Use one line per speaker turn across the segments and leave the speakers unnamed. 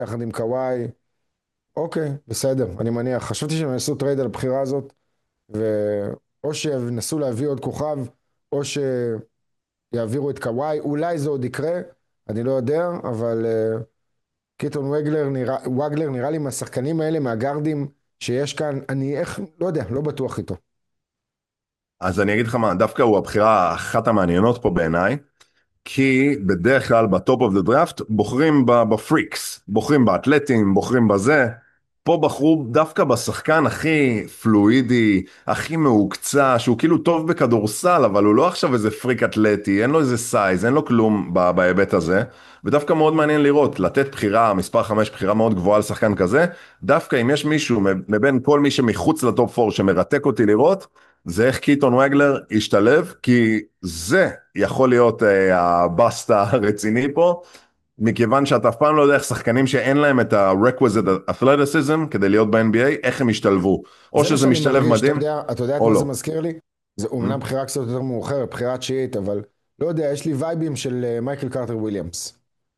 יחד עם קוואי. אוקיי, בסדר, אני מניח. חשבתי שהם יעשו טרייד על הבחירה הזאת, ואו שינסו להביא עוד כוכב, או שיעבירו את קוואי. אולי זה עוד יקרה, אני לא יודע, אבל קיטון וגלר נראה לי מהשחקנים האלה, מהגארדים שיש כאן, אני איך, לא יודע, לא בטוח איתו.
אז אני אגיד לך מה, דווקא הוא הבחירה אחת המעניינות פה בעיניי, כי בדרך כלל בטופ אוף דה דראפט בוחרים בפריקס, בוחרים באתלטים, בוחרים בזה. פה בחרו דווקא בשחקן הכי פלואידי, הכי מהוקצע, שהוא כאילו טוב בכדורסל, אבל הוא לא עכשיו איזה פריק אתלטי, אין לו איזה סייז, אין לו כלום בהיבט הזה. ודווקא מאוד מעניין לראות, לתת בחירה, מספר 5, בחירה מאוד גבוהה על שחקן כזה, דווקא אם יש מישהו מבין כל מי שמחוץ לטופ 4 שמרתק אותי לראות, זה איך קיטון וגלר ישתלב, כי זה יכול להיות הבאסט הרציני פה, מכיוון שאתה אף פעם לא יודע איך שחקנים שאין להם את ה-requisite athleticism כדי להיות ב-NBA, איך הם ישתלבו. או
זה מה
שזה
שאני
משתלב
מרגיש,
מדהים,
אתה יודע את
או
מה זה
לא.
מזכיר לי? זה
Hmm?
אומנם בחירה קצת יותר מאוחרת, בחירה תשיעית, אבל לא יודע, יש לי וייבים של מייקל קרטר וויליאמס.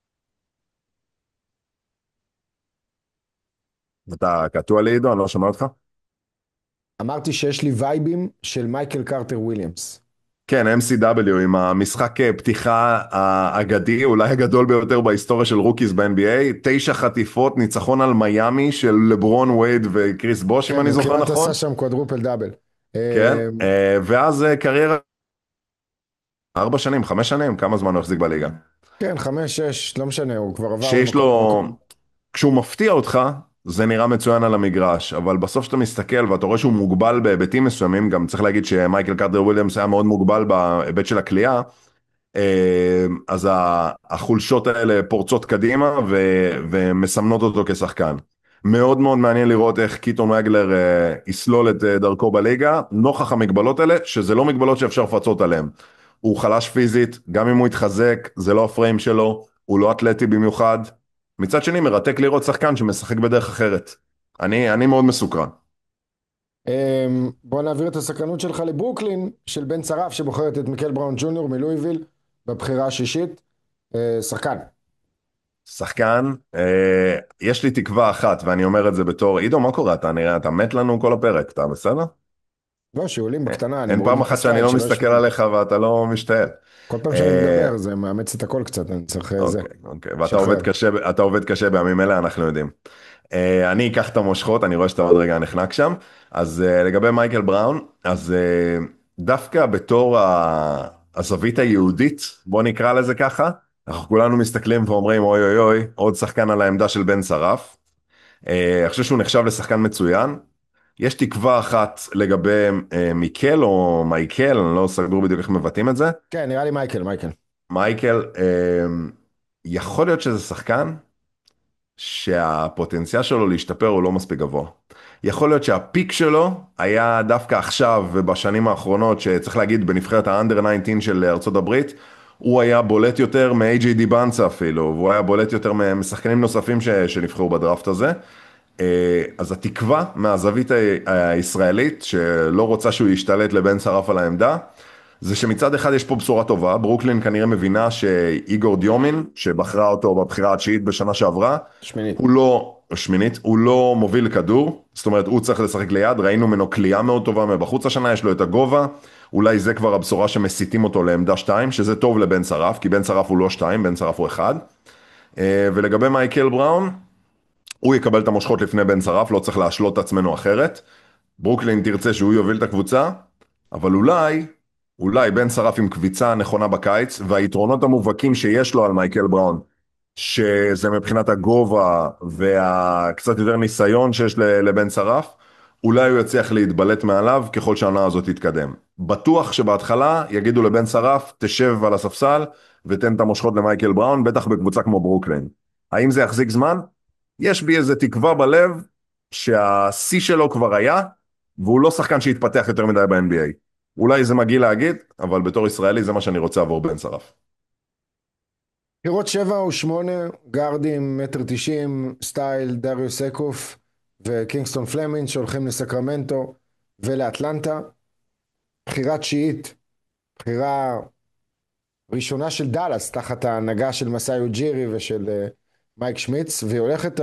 אתה קטוע לי עידו, אני לא שומע אותך.
אמרתי שיש לי וייבים של מייקל קרטר וויליאמס.
כן, MCW עם המשחק פתיחה האגדי, אולי הגדול ביותר בהיסטוריה של רוקיז ב-NBA, 9 חטיפות, ניצחון על מיאמי של לברון וייד וקריס בוש, אם
כן,
אני
הוא
זוכר
כמעט
נכון.
עשה שם קוואדרופל דאבל.
כן, ואז קריירה 4 שנים, 5 שנים, כמה זמן הוא החזיק בליגה.
כן, חמש, שש, לא משנה, הוא כבר עבר
שיש
ממקום
לו,
למקום.
כשהוא מפתיע אותך, זה נראה מצוין על המגרש, אבל בסוף שאתה מסתכל ואתה רואה שהוא מוגבל בהיבטים מסוימים, גם צריך להגיד שמייקל קארטר וויליאמס היה מאוד מוגבל בהיבט של הקליעה, אז החולשות האלה פורצות קדימה ומסמנות אותו כשחקן. מאוד מאוד מעניין לראות איך קיטון וגלר יסלול את דרכו בליגה, נוכח המגבלות האלה, שזה לא מגבלות שאפשר לפצות עליהן. הוא חלש פיזית, גם אם הוא יתחזק, זה לא הפריים שלו, הוא לא אתלטי במיוחד. מצד שני, מרתק לראות שחקן שמשחק בדרך אחרת. אני מאוד מסוקרן.
בוא נעביר את הסקרנות שלך לברוקלין, של בן שרף, שבוחרת את מיקל בראון ג'וניור מלואיביל, בבחירה השישית. שחקן.
שחקן, יש לי תקווה אחת, ואני אומר את זה בתור, עידו, מה קורה? אתה נראה, אתה מת לנו כל הפרק, אתה בסדר?
לא, שעולים בקטנה, אני
אין
מוריד
פעם
את
אחת שאני
הסטייל,
לא
שלא
מסתכל
ישמעו.
עליך ואתה לא משתעל.
כל פעם שאני
אה,
מדבר, זה מאמץ את הכל קצת, אני צריך זה,
אוקיי, אוקיי, ואתה עובד
שחרר.
קשה, אתה עובד קשה בימים אלה, אנחנו יודעים. אני אקח את המושכות, אני רואה שאתה עוד רגע נחנק שם. אז לגבי מייקל בראון, אז דווקא בתור הזווית היהודית, בוא נקרא לזה ככה, אנחנו כולנו מסתכלים ואומרים, אוי אוי אוי, עוד שחקן על העמדה של בן שרף. אני חושב שהוא נחשב לשחקן מצוין. יש תקווה אחת לגבי מיקל או מייקל, אני לא סגור בדיוק איך מבטאים את זה.
כן, נראה לי מייקל, מייקל.
מייקל, יכול להיות שזה שחקן שהפוטנציאל שלו להשתפר הוא לא מספיק גבוה. יכול להיות שהפיק שלו היה דווקא עכשיו ובשנים האחרונות, שצריך להגיד בנבחרת האנדר 19 של ארצות הברית, הוא היה בולט יותר מ-AJ דיבנצה אפילו, והוא היה בולט יותר משחקנים נוספים שנבחרו בדראפט הזה. אז התקווה מהזווית הישראלית, שלא רוצה שהוא ישתלט לבן שרף על העמדה, זה שמצד אחד יש פה בשורה טובה, ברוקלין כנראה מבינה שאיגור דיומין, שבחרה אותו בבחירה התשיעית בשנה שעברה,
שמינית.
הוא לא, שמינית, הוא לא מוביל כדור, זאת אומרת הוא צריך לשחק ליד, ראינו ממנו כלייה מאוד טובה מבחוץ השנה, יש לו את הגובה, אולי זה כבר הבשורה שמסיתים אותו לעמדה 2, שזה טוב לבן שרף, כי בן שרף הוא לא 2, בן שרף הוא 1. ולגבי מייקל בראון, הוא יקבל את המושכות לפני בן שרף, לא צריך להשלות את עצמנו אחרת. ברוקלין תרצה שהוא יוביל את הקבוצה, אבל אולי בן שרף עם קביצה נכונה בקיץ, והיתרונות המובהקים שיש לו על מייקל בראון, שזה מבחינת הגובה והקצת יותר ניסיון שיש לבן שרף, אולי הוא יצליח להתבלט מעליו ככל שהעונה הזאת תתקדם. בטוח שבהתחלה יגידו לבן שרף, תשב על הספסל ותן את המושכות למייקל בראון, בטח בקבוצה כמו ברוקלין. האם זה יחזיק זמן? יש בי איזה תקווה בלב שהשיא שלו כבר היה, והוא לא שחקן שהתפתח יותר מדי ב-NBA. אולי זה מגעיל להגיד, אבל בתור ישראלי זה מה שאני רוצה עבור בן שרף.
בחירות 7 או 8, גארדים, 1.90 מטר, סטייל, דריוס אקוף וקינגסטון פלמינג שהולכים לסקרמנטו ולאטלנטה. בחירה תשיעית, בחירה ראשונה של דאלאס, תחת ההנהגה של מסאי אוג'ירי ושל מייק שמיץ, והיא הולכת